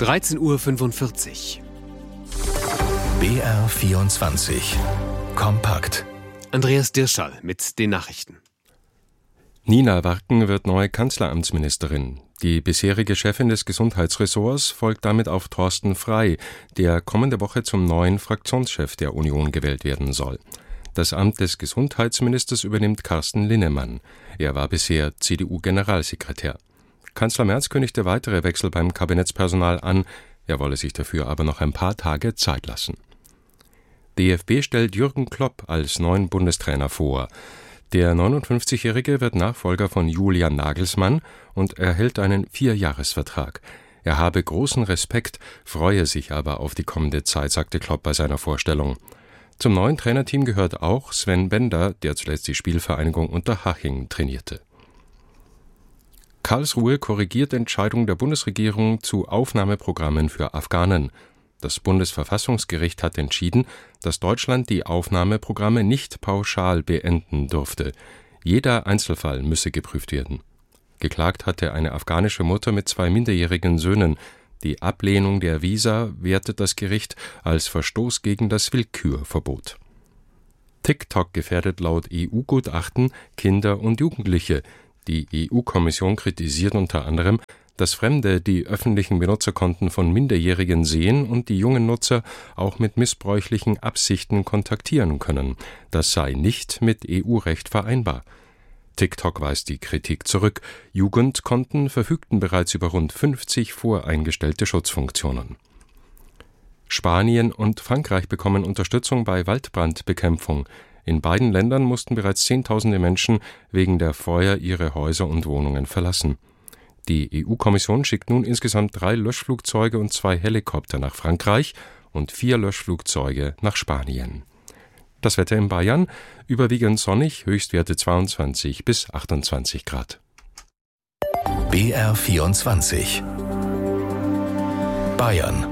13:45 Uhr. BR24 Kompakt. Andreas Dirschall mit den Nachrichten. Nina Warken wird neue Kanzleramtsministerin. Die bisherige Chefin des Gesundheitsressorts folgt damit auf Thorsten Frey, der kommende Woche zum neuen Fraktionschef der Union gewählt werden soll. Das Amt des Gesundheitsministers übernimmt Carsten Linnemann. Er war bisher CDU-Generalsekretär. Kanzler Merz kündigte weitere Wechsel beim Kabinettspersonal an. Er wolle sich dafür aber noch ein paar Tage Zeit lassen. DFB stellt Jürgen Klopp als neuen Bundestrainer vor. Der 59-Jährige wird Nachfolger von Julian Nagelsmann und erhält einen 4-Jahres-Vertrag. Er habe großen Respekt, freue sich aber auf die kommende Zeit, sagte Klopp bei seiner Vorstellung. Zum neuen Trainerteam gehört auch Sven Bender, der zuletzt die Spielvereinigung Unterhaching trainierte. Karlsruhe korrigiert Entscheidung der Bundesregierung zu Aufnahmeprogrammen für Afghanen. Das Bundesverfassungsgericht hat entschieden, dass Deutschland die Aufnahmeprogramme nicht pauschal beenden durfte. Jeder Einzelfall müsse geprüft werden. Geklagt hatte eine afghanische Mutter mit 2 minderjährigen Söhnen. Die Ablehnung der Visa wertet das Gericht als Verstoß gegen das Willkürverbot. TikTok gefährdet laut EU-Gutachten Kinder und Jugendliche. Die EU-Kommission kritisiert unter anderem, dass Fremde die öffentlichen Benutzerkonten von Minderjährigen sehen und die jungen Nutzer auch mit missbräuchlichen Absichten kontaktieren können. Das sei nicht mit EU-Recht vereinbar. TikTok weist die Kritik zurück. Jugendkonten verfügten bereits über rund 50 voreingestellte Schutzfunktionen. Spanien und Frankreich bekommen Unterstützung bei Waldbrandbekämpfung. In beiden Ländern mussten bereits Zehntausende Menschen wegen der Feuer ihre Häuser und Wohnungen verlassen. Die EU-Kommission schickt nun insgesamt 3 Löschflugzeuge und 2 Helikopter nach Frankreich und 4 Löschflugzeuge nach Spanien. Das Wetter in Bayern: überwiegend sonnig, Höchstwerte 22 bis 28 Grad. BR24 Bayern.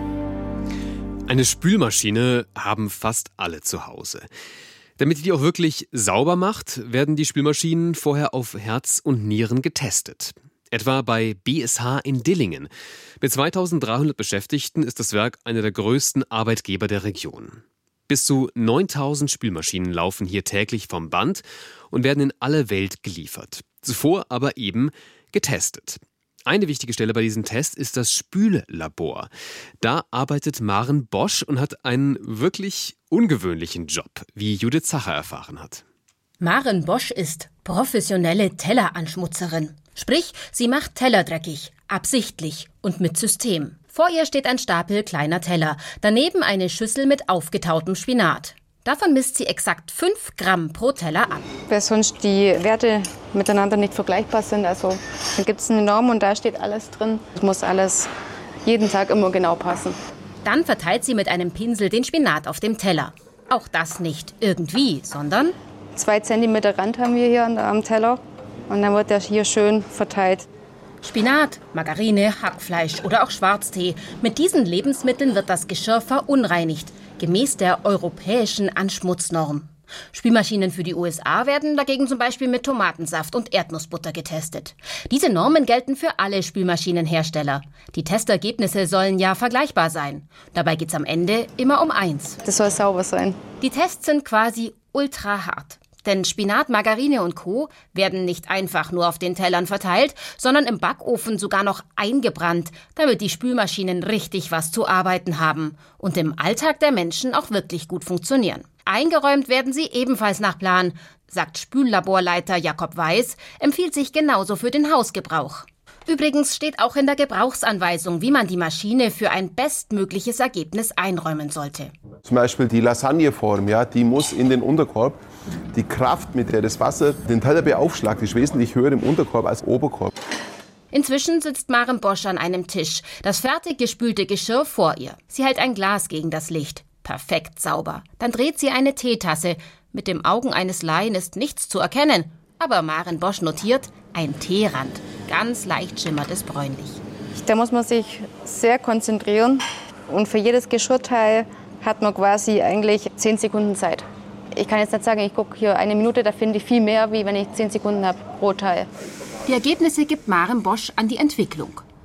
Eine Spülmaschine haben fast alle zu Hause. Damit die auch wirklich sauber macht, werden die Spülmaschinen vorher auf Herz und Nieren getestet. Etwa bei BSH in Dillingen. Mit 2300 Beschäftigten ist das Werk einer der größten Arbeitgeber der Region. Bis zu 9000 Spülmaschinen laufen hier täglich vom Band und werden in alle Welt geliefert. Zuvor aber eben getestet. Eine wichtige Stelle bei diesem Test ist das Spüllabor. Da arbeitet Maren Bosch und hat einen wirklich ungewöhnlichen Job, wie Judith Zacher erfahren hat. Maren Bosch ist professionelle Telleranschmutzerin. Sprich, sie macht Teller dreckig, absichtlich und mit System. Vor ihr steht ein Stapel kleiner Teller, daneben eine Schüssel mit aufgetautem Spinat. Davon misst sie exakt 5 Gramm pro Teller ab. Weil sonst die Werte miteinander nicht vergleichbar sind. Also da gibt es eine Norm und da steht alles drin. Es muss alles jeden Tag immer genau passen. Dann verteilt sie mit einem Pinsel den Spinat auf dem Teller. Auch das nicht irgendwie, sondern 2 Zentimeter Rand haben wir hier am Teller und dann wird der hier schön verteilt. Spinat, Margarine, Hackfleisch oder auch Schwarztee. Mit diesen Lebensmitteln wird das Geschirr verunreinigt, gemäß der europäischen Anschmutznorm. Spülmaschinen für die USA werden dagegen zum Beispiel mit Tomatensaft und Erdnussbutter getestet. Diese Normen gelten für alle Spülmaschinenhersteller. Die Testergebnisse sollen ja vergleichbar sein. Dabei geht's am Ende immer um eins. Das soll sauber sein. Die Tests sind quasi ultra hart. Denn Spinat, Margarine und Co. werden nicht einfach nur auf den Tellern verteilt, sondern im Backofen sogar noch eingebrannt, damit die Spülmaschinen richtig was zu arbeiten haben und im Alltag der Menschen auch wirklich gut funktionieren. Eingeräumt werden sie ebenfalls nach Plan, sagt Spüllaborleiter Jakob Weiß, empfiehlt sich genauso für den Hausgebrauch. Übrigens steht auch in der Gebrauchsanweisung, wie man die Maschine für ein bestmögliches Ergebnis einräumen sollte. Zum Beispiel die Lasagneform, ja, die muss in den Unterkorb. Die Kraft, mit der das Wasser den Teller beaufschlagt, ist wesentlich höher im Unterkorb als Oberkorb. Inzwischen sitzt Maren Bosch an einem Tisch, das fertig gespülte Geschirr vor ihr. Sie hält ein Glas gegen das Licht. Perfekt sauber. Dann dreht sie eine Teetasse. Mit den Augen eines Laien ist nichts zu erkennen. Aber Maren Bosch notiert, ein Teerand. Ganz leicht schimmert es bräunlich. Da muss man sich sehr konzentrieren. Und für jedes Geschirrteil hat man quasi eigentlich 10 Sekunden Zeit. Ich kann jetzt nicht sagen, ich gucke hier 1 Minute, da finde ich viel mehr, wie wenn ich 10 Sekunden habe pro Teil. Die Ergebnisse gibt Maren Bosch an die Entwicklung.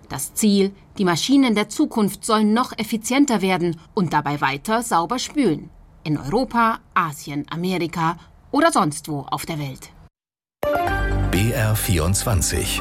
Das Ziel, die Maschinen der Zukunft sollen noch effizienter werden und dabei weiter sauber spülen. In Europa, Asien, Amerika oder sonst wo auf der Welt. BR24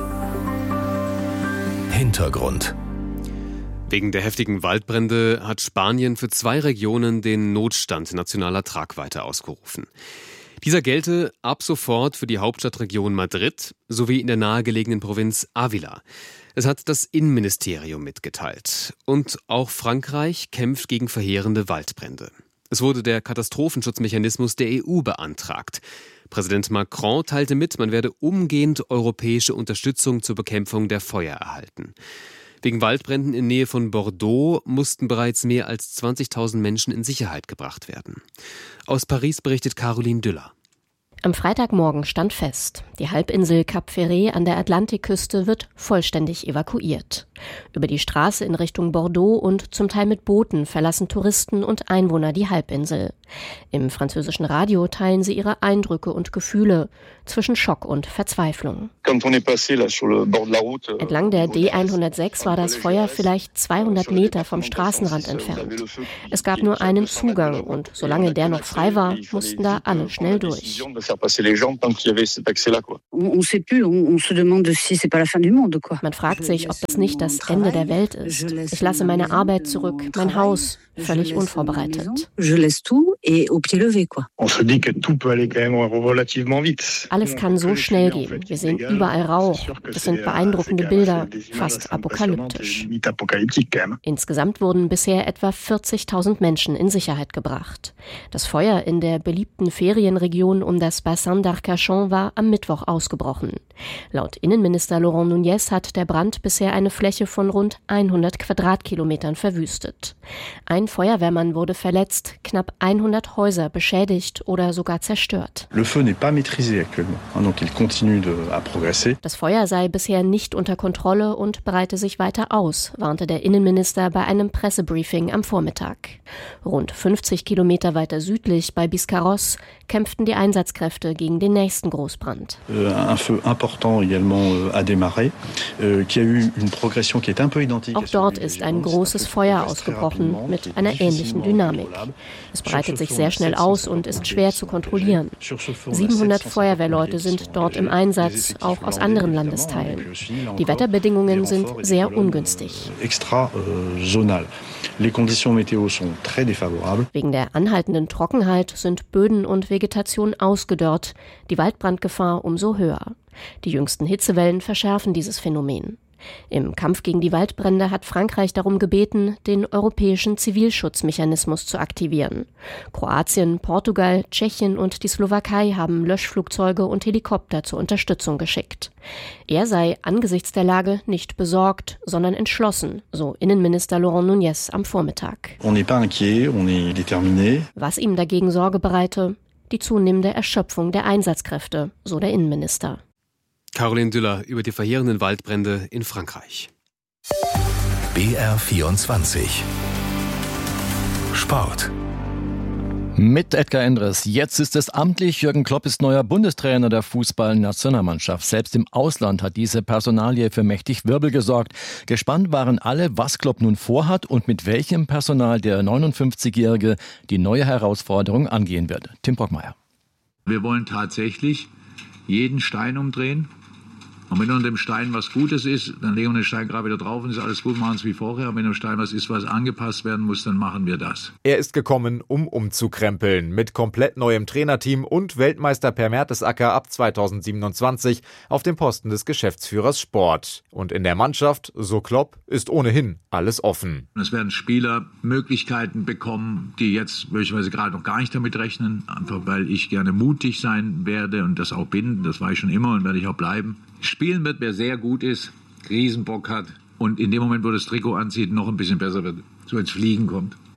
Hintergrund. Wegen der heftigen Waldbrände hat Spanien für 2 Regionen den Notstand nationaler Tragweite ausgerufen. Dieser gelte ab sofort für die Hauptstadtregion Madrid sowie in der nahegelegenen Provinz Ávila. Es hat das Innenministerium mitgeteilt. Und auch Frankreich kämpft gegen verheerende Waldbrände. Es wurde der Katastrophenschutzmechanismus der EU beantragt. Präsident Macron teilte mit, man werde umgehend europäische Unterstützung zur Bekämpfung der Feuer erhalten. Wegen Waldbränden in Nähe von Bordeaux mussten bereits mehr als 20.000 Menschen in Sicherheit gebracht werden. Aus Paris berichtet Caroline Düller. Am Freitagmorgen stand fest, die Halbinsel Cap Ferret an der Atlantikküste wird vollständig evakuiert. Über die Straße in Richtung Bordeaux und zum Teil mit Booten verlassen Touristen und Einwohner die Halbinsel. Im französischen Radio teilen sie ihre Eindrücke und Gefühle zwischen Schock und Verzweiflung. Entlang der D106 war das Feuer vielleicht 200 Meter vom Straßenrand entfernt. Es gab nur einen Zugang und solange der noch frei war, mussten da alle schnell durch. Man fragt sich, ob das nicht das Ende der Welt ist. Ich lasse meine Arbeit zurück, mein Haus, völlig unvorbereitet. Alles kann so schnell gehen. Wir sehen überall Rauch. Das sind beeindruckende Bilder, fast apokalyptisch. Insgesamt wurden bisher etwa 40.000 Menschen in Sicherheit gebracht. Das Feuer in der beliebten Ferienregion um das Bassin d'Arcachon war am Mittwoch ausgebrochen. Laut Innenminister Laurent Nunez hat der Brand bisher eine Fläche von rund 100 Quadratkilometern verwüstet. Ein Feuerwehrmann wurde verletzt, knapp 100 Häuser beschädigt oder sogar zerstört. Das Feuer sei bisher nicht unter Kontrolle und breite sich weiter aus, warnte der Innenminister bei einem Pressebriefing am Vormittag. Rund 50 Kilometer weiter südlich bei Biscarrosse kämpften die Einsatzkräfte gegen den nächsten Großbrand. Auch dort ist ein großes Feuer ausgebrochen mit einer ähnlichen Dynamik. Es breitet sich sehr schnell aus und ist schwer zu kontrollieren. 700 Feuerwehrleute sind dort im Einsatz, auch aus anderen Landesteilen. Die Wetterbedingungen sind sehr ungünstig. Wegen der anhaltenden Trockenheit sind Böden und Vegetation ausgedörrt, die Waldbrandgefahr umso höher. Die jüngsten Hitzewellen verschärfen dieses Phänomen. Im Kampf gegen die Waldbrände hat Frankreich darum gebeten, den europäischen Zivilschutzmechanismus zu aktivieren. Kroatien, Portugal, Tschechien und die Slowakei haben Löschflugzeuge und Helikopter zur Unterstützung geschickt. Er sei angesichts der Lage nicht besorgt, sondern entschlossen, so Innenminister Laurent Nunez am Vormittag. Was ihm dagegen Sorge bereite? Die zunehmende Erschöpfung der Einsatzkräfte, so der Innenminister. Caroline Düller über die verheerenden Waldbrände in Frankreich. BR24 Sport. Mit Edgar Endres. Jetzt ist es amtlich. Jürgen Klopp ist neuer Bundestrainer der Fußballnationalmannschaft. Selbst im Ausland hat diese Personalie für mächtig Wirbel gesorgt. Gespannt waren alle, was Klopp nun vorhat und mit welchem Personal der 59-Jährige die neue Herausforderung angehen wird. Tim Brockmeier. Wir wollen tatsächlich jeden Stein umdrehen. Und wenn unter dem Stein was Gutes ist, dann legen wir den Stein gerade wieder drauf und ist alles gut, machen es wie vorher. Und wenn im Stein was ist, was angepasst werden muss, dann machen wir das. Er ist gekommen, um umzukrempeln. Mit komplett neuem Trainerteam und Weltmeister Per Mertesacker ab 2027 auf dem Posten des Geschäftsführers Sport. Und in der Mannschaft, so Klopp, ist ohnehin alles offen. Es werden Spieler Möglichkeiten bekommen, die jetzt möglicherweise gerade noch gar nicht damit rechnen. Einfach weil ich gerne mutig sein werde und das auch bin. Das war ich schon immer und werde ich auch bleiben. Spielen wird, wer sehr gut ist, Riesenbock hat und in dem Moment, wo das Trikot anzieht, noch ein bisschen besser wird, so ins Fliegen kommt.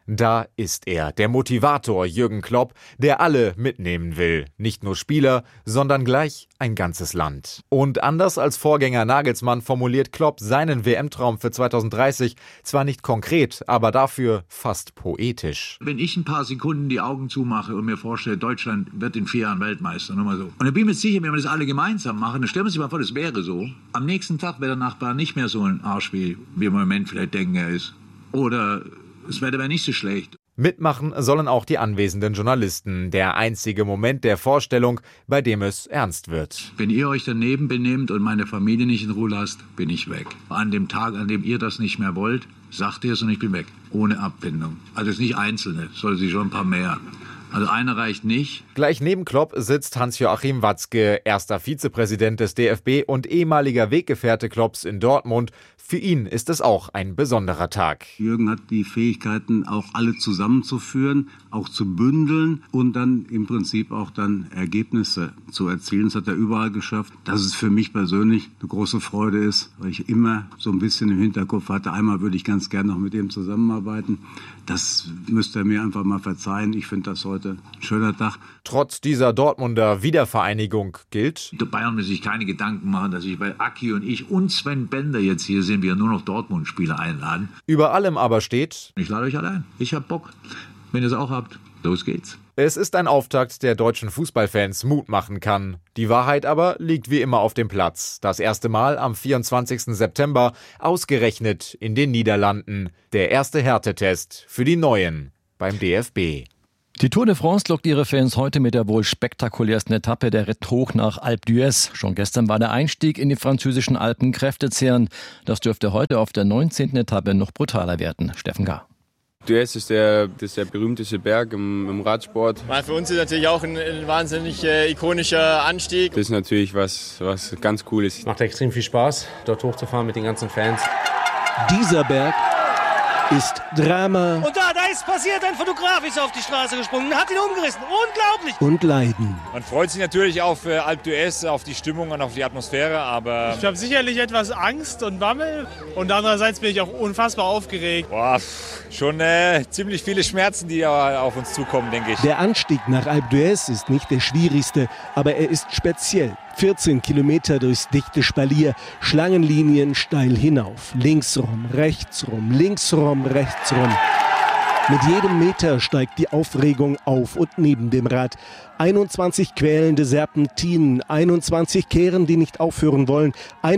Da ist er, der Motivator Jürgen Klopp, der alle mitnehmen will. Nicht nur Spieler, sondern gleich ein ganzes Land. Und anders als Vorgänger Nagelsmann formuliert Klopp seinen WM-Traum für 2030 zwar nicht konkret, aber dafür fast poetisch. Wenn ich ein paar Sekunden die Augen zumache und mir vorstelle, Deutschland wird in 4 Jahren Weltmeister, nur mal so. Und ich bin mir sicher, wenn wir das alle gemeinsam machen, dann stellen wir uns mal vor, das wäre so. Am nächsten Tag wäre der Nachbar nicht mehr so ein Arsch, wie wir im Moment vielleicht denken, er ist. Oder das Wetter wäre nicht so schlecht. Mitmachen sollen auch die anwesenden Journalisten. Der einzige Moment der Vorstellung, bei dem es ernst wird. Wenn ihr euch daneben benehmt und meine Familie nicht in Ruhe lasst, bin ich weg. An dem Tag, an dem ihr das nicht mehr wollt, sagt ihr es und ich bin weg. Ohne Abfindung. Also es ist nicht Einzelne, soll sie schon ein paar mehr. Also einer reicht nicht. Gleich neben Klopp sitzt Hans-Joachim Watzke, erster Vizepräsident des DFB und ehemaliger Weggefährte Klopps in Dortmund. Für ihn ist es auch ein besonderer Tag. Jürgen hat die Fähigkeiten, auch alle zusammenzuführen, auch zu bündeln und dann im Prinzip auch dann Ergebnisse zu erzielen. Das hat er überall geschafft. Dass es für mich persönlich eine große Freude ist, weil ich immer so ein bisschen im Hinterkopf hatte, einmal würde ich ganz gerne noch mit ihm zusammenarbeiten. Das müsste er mir einfach mal verzeihen. Ich finde das heute ein schöner Tag. Trotz dieser Dortmunder Wiedervereinigung gilt: Der Bayern muss sich keine Gedanken machen, dass ich bei Aki und ich und Sven Bender jetzt hier sind, wir nur noch Dortmund-Spieler einladen. Über allem aber steht: Ich lade euch alle ein. Ich hab Bock. Wenn ihr es auch habt, los geht's. Es ist ein Auftakt, der deutschen Fußballfans Mut machen kann. Die Wahrheit aber liegt wie immer auf dem Platz. Das erste Mal am 24. September, ausgerechnet in den Niederlanden. Der erste Härtetest für die Neuen beim DFB. Die Tour de France lockt ihre Fans heute mit der wohl spektakulärsten Etappe der Ritt hoch nach Alpe d'Huez. Schon gestern war der Einstieg in die französischen Alpen kräftezehrend. Das dürfte heute auf der 19. Etappe noch brutaler werden. Steffen Gar. d'Huez ist der berühmteste Berg im Radsport. Für uns ist natürlich auch ein wahnsinnig ikonischer Anstieg. Das ist natürlich was ganz Cooles. Macht extrem viel Spaß, dort hochzufahren mit den ganzen Fans. Dieser Berg ist Drama. Und da ist passiert, ein Fotograf ist auf die Straße gesprungen, hat ihn umgerissen. Unglaublich. Und Leiden. Man freut sich natürlich auf Alpe d'Huez, auf die Stimmung und auf die Atmosphäre, aber... Ich habe sicherlich etwas Angst und Bammel und andererseits bin ich auch unfassbar aufgeregt. Boah, schon ziemlich viele Schmerzen, die auf uns zukommen, denke ich. Der Anstieg nach Alpe d'Huez ist nicht der schwierigste, aber er ist speziell. 14 Kilometer durchs dichte Spalier, Schlangenlinien steil hinauf. Links rum, rechts rum, links rum, rechts rum. Mit jedem Meter steigt die Aufregung auf und neben dem Rad. 21 quälende Serpentinen, 21 Kehren, die nicht aufhören wollen,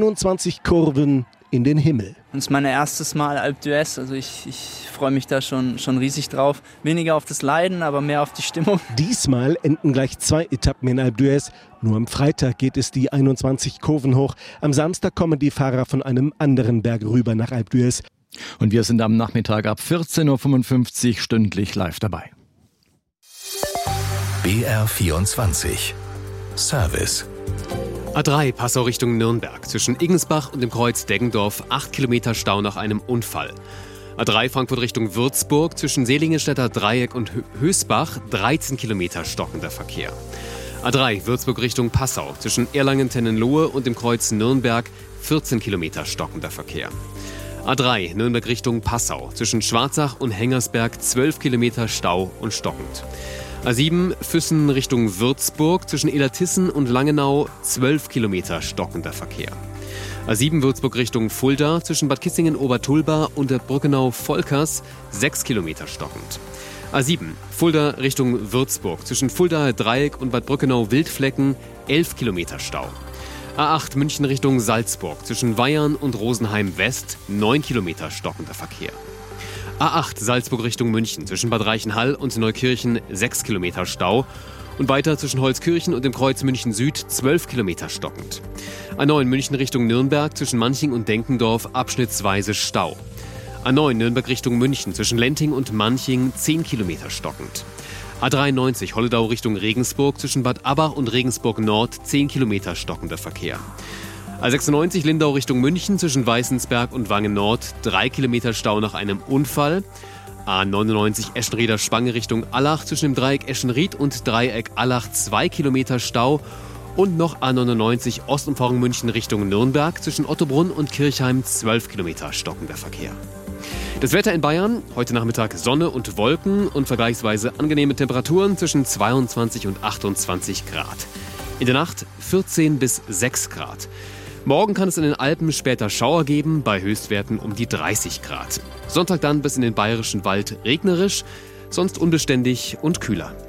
21 Kurven in den Himmel. Das ist mein erstes Mal Alpe d'Huez, also ich freue mich da schon riesig drauf. Weniger auf das Leiden, aber mehr auf die Stimmung. Diesmal enden gleich 2 Etappen in Alpe d'Huez. Nur am Freitag geht es die 21 Kurven hoch. Am Samstag kommen die Fahrer von einem anderen Berg rüber nach Alpe d'Huez. Und wir sind am Nachmittag ab 14.55 Uhr stündlich live dabei. BR24 Service. A3 Passau Richtung Nürnberg. Zwischen Iggensbach und dem Kreuz Deggendorf 8 Kilometer Stau nach einem Unfall. A3 Frankfurt Richtung Würzburg. Zwischen Selingenstädter Dreieck und Hösbach 13 Kilometer stockender Verkehr. A3 Würzburg Richtung Passau. Zwischen Erlangen-Tennenlohe und dem Kreuz Nürnberg 14 Kilometer stockender Verkehr. A3 Nürnberg Richtung Passau. Zwischen Schwarzach und Hengersberg 12 Kilometer Stau und stockend. A7 Füssen Richtung Würzburg. Zwischen Illertissen und Langenau 12 Kilometer stockender Verkehr. A7 Würzburg Richtung Fulda. Zwischen Bad Kissingen-Obertulba und der Brückenau-Volkers 6 Kilometer stockend. A7 Fulda Richtung Würzburg. Zwischen Fuldaer Dreieck und Bad Brückenau-Wildflecken 11 Kilometer Stau. A8 München Richtung Salzburg. Zwischen Weyarn und Rosenheim West 9 Kilometer stockender Verkehr. A8 Salzburg Richtung München. Zwischen Bad Reichenhall und Neukirchen 6 Kilometer Stau. Und weiter zwischen Holzkirchen und dem Kreuz München Süd 12 Kilometer stockend. A9 München Richtung Nürnberg. Zwischen Manching und Denkendorf abschnittsweise Stau. A9 Nürnberg Richtung München. Zwischen Lenting und Manching 10 Kilometer stockend. A93 Holledau Richtung Regensburg. Zwischen Bad Abbach und Regensburg Nord 10 Kilometer stockender Verkehr. A96 Lindau Richtung München. Zwischen Weißensberg und Wangen Nord 3 Kilometer Stau nach einem Unfall. A99 Eschenrieder Spange Richtung Allach. Zwischen dem Dreieck Eschenried und Dreieck Allach 2 Kilometer Stau. Und noch A99 Ostumfahrung München Richtung Nürnberg. Zwischen Ottobrunn und Kirchheim 12 Kilometer stockender Verkehr. Das Wetter in Bayern, heute Nachmittag Sonne und Wolken und vergleichsweise angenehme Temperaturen zwischen 22 und 28 Grad. In der Nacht 14 bis 6 Grad. Morgen kann es in den Alpen später Schauer geben, bei Höchstwerten um die 30 Grad. Sonntag dann bis in den bayerischen Wald regnerisch, sonst unbeständig und kühler.